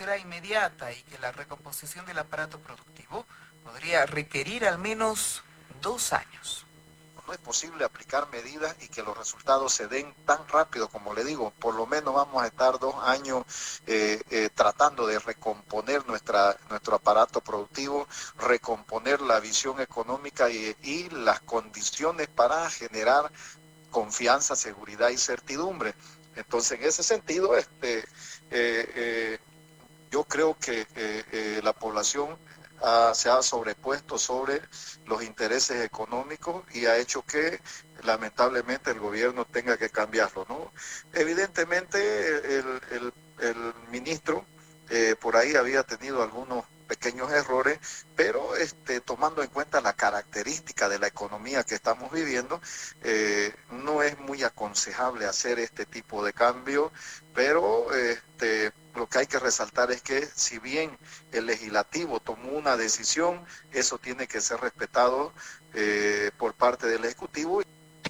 será inmediata y que la recomposición del aparato productivo podría requerir al menos 2 años. No es posible aplicar medidas y que los resultados se den tan rápido como le digo. Por lo menos vamos a estar 2 años tratando de recomponer nuestro aparato productivo, recomponer la visión económica y las condiciones para generar confianza, seguridad y certidumbre. Entonces, en ese sentido, yo creo que la población se ha sobrepuesto sobre los intereses económicos y ha hecho que lamentablemente el gobierno tenga que cambiarlo, ¿no? Evidentemente el ministro por ahí había tenido algunos pequeños errores, pero tomando en cuenta la característica de la economía que estamos viviendo, no es muy aconsejable hacer este tipo de cambio, pero lo que hay que resaltar es que si bien el legislativo tomó una decisión, eso tiene que ser respetado por parte del Ejecutivo.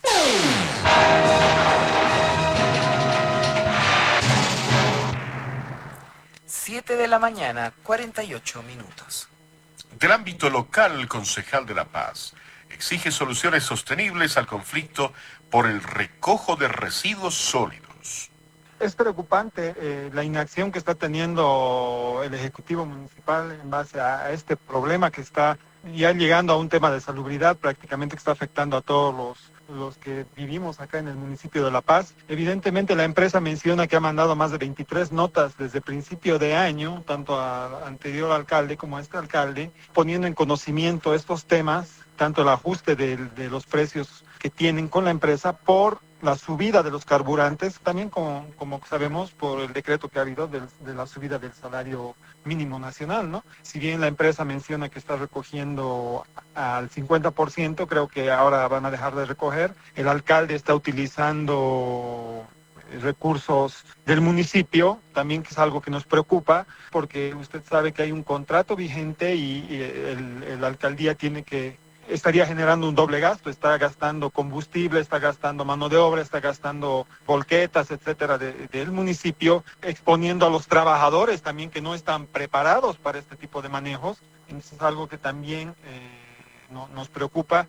7 de la mañana, 48 minutos. Del ámbito local, el concejal de La Paz exige soluciones sostenibles al conflicto por el recojo de residuos sólidos. Es preocupante la inacción que está teniendo el Ejecutivo Municipal en base a este problema que está ya llegando a un tema de salubridad prácticamente que está afectando a todos los que vivimos acá en el municipio de La Paz. Evidentemente la empresa menciona que ha mandado más de 23 notas desde principio de año, tanto al anterior alcalde como a este alcalde, poniendo en conocimiento estos temas, tanto el ajuste de los precios que tienen con la empresa por la subida de los carburantes, también como sabemos por el decreto que ha habido de la subida del salario mínimo nacional, ¿no? Si bien la empresa menciona que está recogiendo al 50%, creo que ahora van a dejar de recoger. El alcalde está utilizando recursos del municipio, también que es algo que nos preocupa, porque usted sabe que hay un contrato vigente y la alcaldía estaría generando un doble gasto, está gastando combustible, está gastando mano de obra, está gastando volquetas, etcétera, del municipio, exponiendo a los trabajadores también que no están preparados para este tipo de manejos. Entonces es algo que también nos preocupa.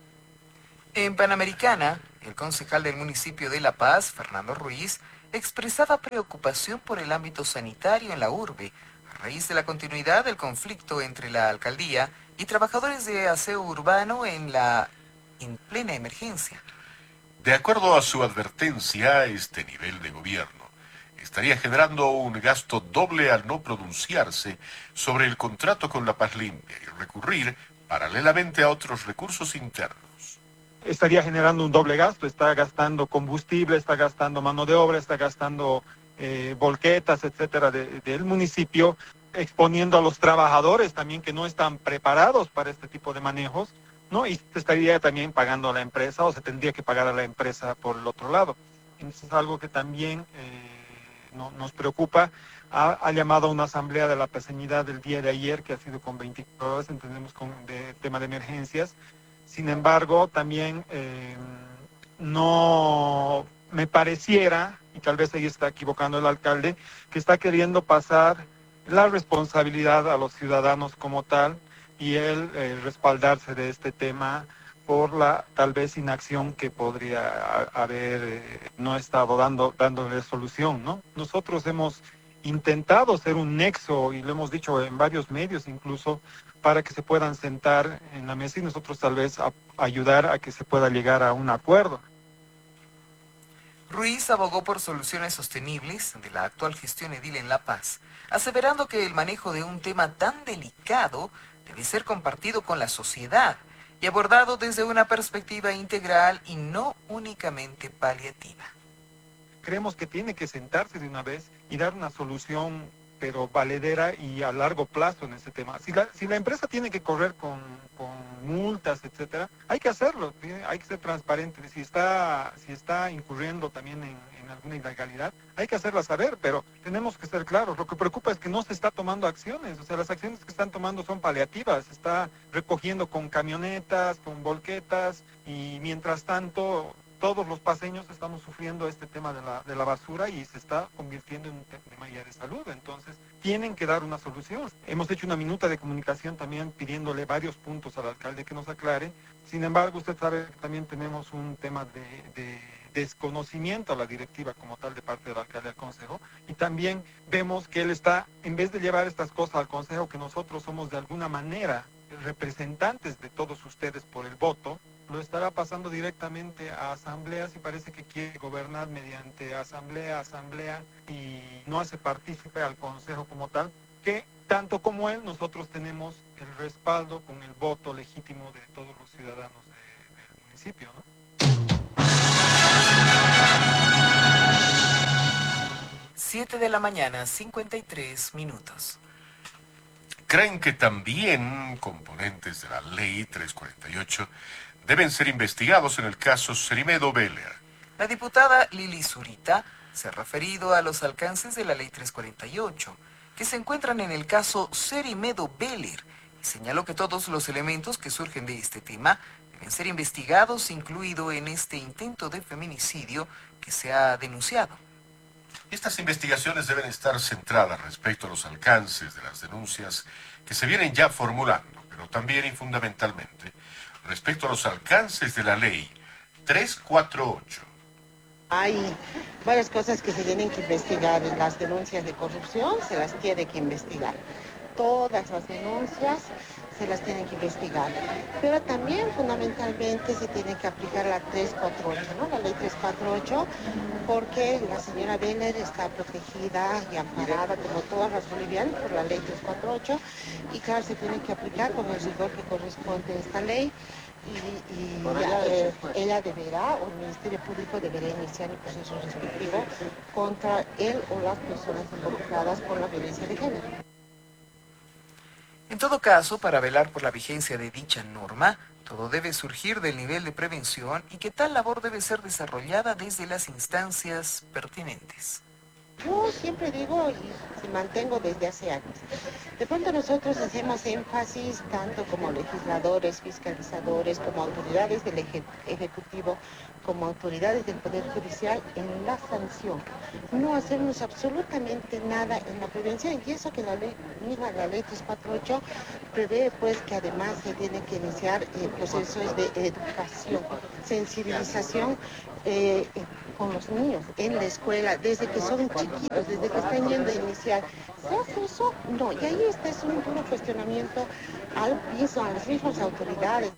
En Panamericana, el concejal del municipio de La Paz, Fernando Ruiz, expresaba preocupación por el ámbito sanitario en la urbe, a raíz de la continuidad del conflicto entre la alcaldía y trabajadores de aseo urbano en plena emergencia. De acuerdo a su advertencia, este nivel de gobierno estaría generando un gasto doble al no pronunciarse sobre el contrato con La Paz Limpia y recurrir paralelamente a otros recursos internos. Estaría generando un doble gasto, está gastando combustible, está gastando mano de obra, está gastando volquetas, etcétera, del municipio, exponiendo a los trabajadores también que no están preparados para este tipo de manejos, ¿no? Y se estaría también pagando a la empresa o se tendría que pagar a la empresa por el otro lado. Entonces es algo que también nos preocupa. Ha llamado a una asamblea de la peseñidad del día de ayer, que ha sido con 24 horas, entendemos, de tema de emergencias. Sin embargo, también no me pareciera, y tal vez ahí está equivocando el alcalde, que está queriendo pasar la responsabilidad a los ciudadanos como tal y él respaldarse de este tema por la tal vez inacción que podría haber no estado dándole solución, ¿no? Nosotros hemos intentado ser un nexo, y lo hemos dicho en varios medios incluso, para que se puedan sentar en la mesa y nosotros tal vez ayudar a que se pueda llegar a un acuerdo. Ruiz abogó por soluciones sostenibles de la actual gestión edil en La Paz, aseverando que el manejo de un tema tan delicado debe ser compartido con la sociedad y abordado desde una perspectiva integral y no únicamente paliativa. Creemos que tiene que sentarse de una vez y dar una solución, pero valedera y a largo plazo en ese tema. Si la empresa tiene que correr con multas, etcétera, hay que hacerlo, hay que ser transparente. Si está incurriendo también en alguna ilegalidad, hay que hacerla saber, pero tenemos que ser claros. Lo que preocupa es que no se está tomando acciones, o sea, las acciones que están tomando son paliativas, se está recogiendo con camionetas, con volquetas, y mientras tanto todos los paseños estamos sufriendo este tema de la basura y se está convirtiendo en un tema ya de salud. Entonces, tienen que dar una solución. Hemos hecho una minuta de comunicación también pidiéndole varios puntos al alcalde que nos aclare. Sin embargo, usted sabe que también tenemos un tema de desconocimiento a la directiva como tal de parte del alcalde del consejo, y también vemos que él está, en vez de llevar estas cosas al consejo, que nosotros somos de alguna manera representantes de todos ustedes por el voto, lo estará pasando directamente a asambleas y parece que quiere gobernar mediante asamblea, y no hace partícipe al consejo como tal, que tanto como él, nosotros tenemos el respaldo con el voto legítimo de todos los ciudadanos del municipio, ¿no? 7 de la mañana, 53 minutos. ¿Creen que también componentes de la Ley 348 deben ser investigados en el caso Cerimedo Beller? La diputada Lili Zurita se ha referido a los alcances de la Ley 348, que se encuentran en el caso Cerimedo Beller, y señaló que todos los elementos que surgen de este tema deben ser investigados, incluido en este intento de feminicidio que se ha denunciado. Estas investigaciones deben estar centradas respecto a los alcances de las denuncias que se vienen ya formulando, pero también y fundamentalmente respecto a los alcances de la Ley 348. Hay varias cosas que se tienen que investigar. Las denuncias de corrupción se las tiene que investigar. Todas las denuncias se las tienen que investigar. Pero también fundamentalmente se tiene que aplicar la 348, ¿no? La ley 348, porque la señora Beller está protegida y amparada, como todas las bolivianas, por la ley 348, y claro, se tiene que aplicar con el rigor que corresponde a esta ley. Ella deberá, o el Ministerio Público deberá iniciar el proceso respectivo contra él o las personas involucradas con la violencia de género. En todo caso, para velar por la vigencia de dicha norma, todo debe surgir del nivel de prevención y que tal labor debe ser desarrollada desde las instancias pertinentes. Yo siempre digo y mantengo desde hace años. De pronto nosotros hacemos énfasis tanto como legisladores, fiscalizadores, como autoridades del Ejecutivo, como autoridades del Poder Judicial en la sanción. No hacemos absolutamente nada en la prevención, y eso que la ley 348 prevé pues que además se tiene que iniciar procesos de educación, sensibilización con los niños en la escuela, desde que son chiquitos, desde que están yendo a iniciar. ¿Se hace eso? No, y ahí está, es un duro cuestionamiento al piso, a las mismas autoridades.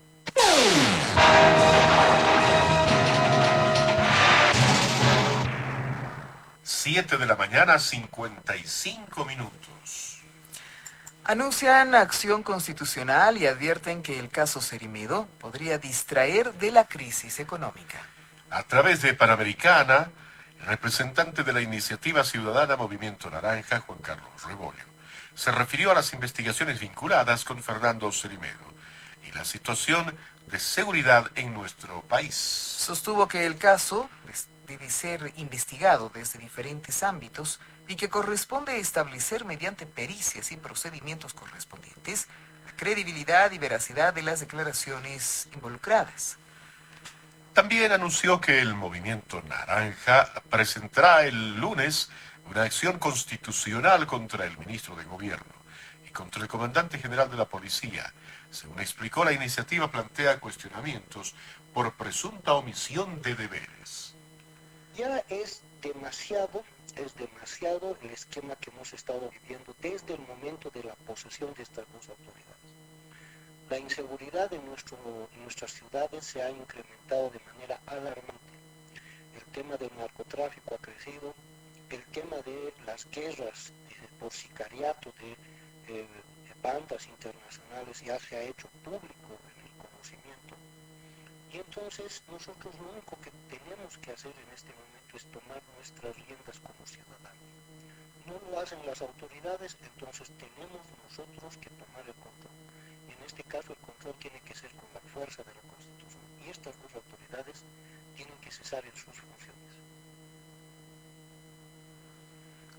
7 de la mañana, 55 minutos. Anuncian acción constitucional y advierten que el caso Cerimedo podría distraer de la crisis económica. A través de Panamericana, el representante de la iniciativa ciudadana Movimiento Naranja, Juan Carlos Rebollo, se refirió a las investigaciones vinculadas con Fernando Cerimedo y la situación de seguridad en nuestro país. Sostuvo que el caso debe ser investigado desde diferentes ámbitos y que corresponde establecer mediante pericias y procedimientos correspondientes la credibilidad y veracidad de las declaraciones involucradas. También anunció que el Movimiento Naranja presentará el lunes una acción constitucional contra el ministro de Gobierno y contra el comandante general de la policía. Según explicó, la iniciativa plantea cuestionamientos por presunta omisión de deberes. Ya es demasiado el esquema que hemos estado viviendo desde el momento de la posesión de estas dos autoridades. La inseguridad en nuestras ciudades se ha incrementado de manera alarmante. El tema del narcotráfico ha crecido, el tema de las guerras por sicariato de bandas internacionales ya se ha hecho público en el conocimiento. Y entonces nosotros lo único que tenemos que hacer en este momento es tomar nuestras riendas como ciudadanos. No lo hacen las autoridades, entonces tenemos nosotros que tomar el control. Y en este caso el control tiene que ser con la fuerza de la Constitución. Y estas dos autoridades tienen que cesar en sus funciones.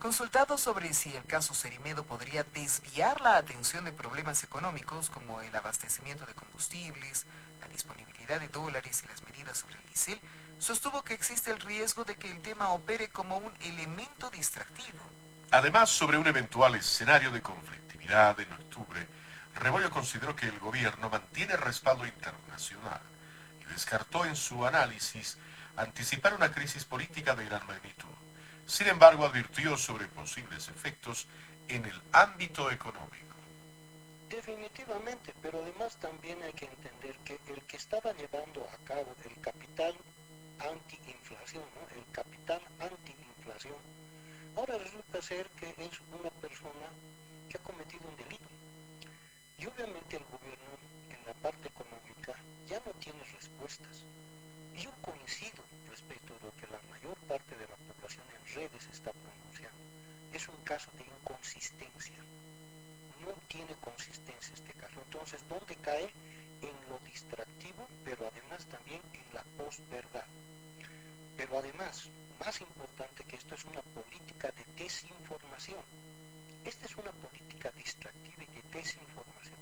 Consultado sobre si el caso Cerimedo podría desviar la atención de problemas económicos como el abastecimiento de combustibles, la disponibilidad de dólares y las medidas sobre el diésel, sostuvo que existe el riesgo de que el tema opere como un elemento distractivo. Además, sobre un eventual escenario de conflictividad en octubre, Rebollo consideró que el gobierno mantiene respaldo internacional y descartó en su análisis anticipar una crisis política de gran magnitud. Sin embargo, advirtió sobre posibles efectos en el ámbito económico. Definitivamente, pero además también hay que entender que el que estaba llevando a cabo el capital antiinflación, ¿no? El capital antiinflación, ahora resulta ser que es una persona que ha cometido un delito. Y obviamente el gobierno en la parte económica ya no tiene respuestas. Y yo coincido respecto de lo que la mayor parte de la población en redes está pronunciando. Es un caso de inconsistencia. No tiene consistencia este caso. Entonces, ¿dónde cae? En lo distractivo, pero además también en la posverdad. Pero además, más importante que esto, es una política de desinformación. Esta es una política distractiva y de desinformación.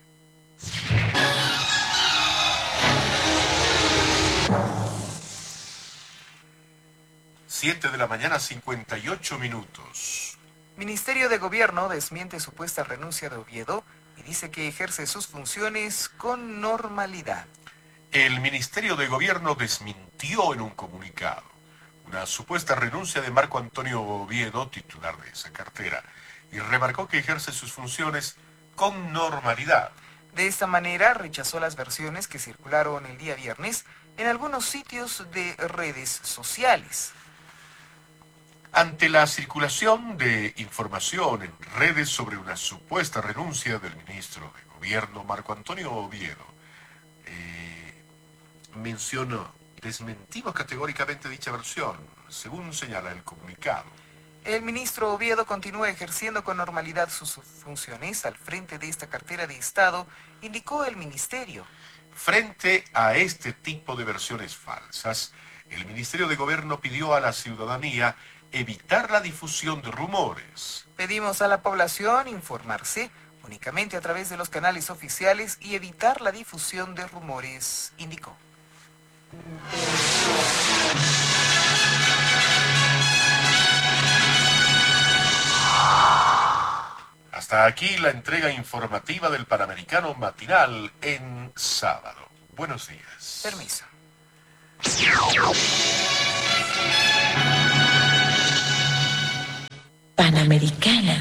7 de la mañana, 58 minutos. Ministerio de Gobierno desmiente supuesta renuncia de Oviedo y dice que ejerce sus funciones con normalidad. El Ministerio de Gobierno desmintió en un comunicado una supuesta renuncia de Marco Antonio Oviedo, titular de esa cartera, y remarcó que ejerce sus funciones con normalidad. De esta manera rechazó las versiones que circularon el día viernes en algunos sitios de redes sociales. Ante la circulación de información en redes sobre una supuesta renuncia del ministro de Gobierno Marco Antonio Oviedo, desmentimos categóricamente dicha versión, según señala el comunicado. El ministro Oviedo continúa ejerciendo con normalidad sus funciones al frente de esta cartera de Estado, indicó el ministerio. Frente a este tipo de versiones falsas, el Ministerio de Gobierno pidió a la ciudadanía evitar la difusión de rumores. Pedimos a la población informarse únicamente a través de los canales oficiales y evitar la difusión de rumores, indicó. Hasta aquí la entrega informativa del Panamericano Matinal en sábado. Buenos días. Permiso. Panamericana.